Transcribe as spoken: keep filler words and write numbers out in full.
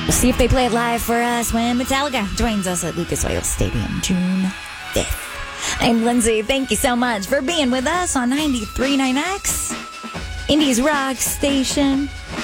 We'll see if they play it live for us when Metallica joins us at Lucas Oil Stadium June fifth. I'm Lindsay. Thank you so much for being with us on ninety-three point nine X, Indies Rock Station.